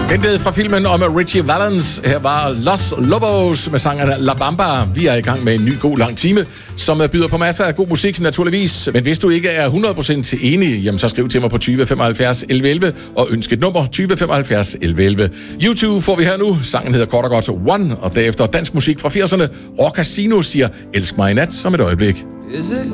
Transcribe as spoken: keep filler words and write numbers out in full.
Hentet fra filmen om Richie Valens. Her var Los Lobos med sangerne La Bamba. Vi er i gang med en ny god lang time, som byder på masser af god musik, naturligvis. Men hvis du ikke er hundrede procent enig, jamen så skriv til mig på tyve femoghalvfjerds elleve elleve og ønsk et nummer tyve femoghalvfjerds elleve elleve. YouTube får vi her nu. Sangen hedder kort og godt One, og derefter dansk musik fra firserne. Rock Casino siger Elsk mig i nat som et øjeblik. Is it